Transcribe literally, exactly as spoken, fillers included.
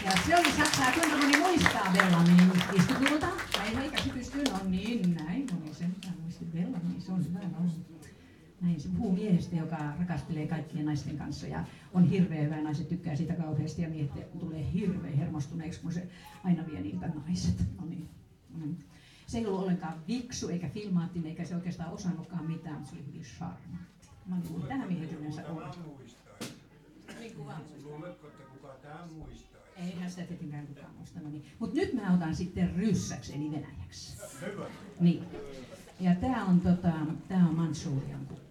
Ja se oli Saksaa, kuinka moni muistaa Bellaminin viisikymmentäluvulta. Ei eikä se pystyy, no niin, näin moni sentään muisti Bellamy, se on hyvä laulu. Näin, se puhuu miehestä, joka rakastelee kaikkien naisten kanssa ja on hirveän hyvä, naiset tykkää siitä kauheasti ja miehet tulee hirveän hermostuneeksi, kun se aina vie niiltä naiset. No niin. Mm. Se ei ollut ollenkaan viksu eikä filmaattinen eikä se oikeastaan osannutkaan mitään, mutta se oli hyvin charmantti. No niin, tähän miehet yleensä on. Luuletko, että kuka tämän muistaa? Eihän sitä tietenkään kukaan muista. No niin. Mutta nyt mä otan sitten ryssäksi eli venäjäksi. Hyvä. Niin. Ja tää on, tota, tää on Mantsurian kukka.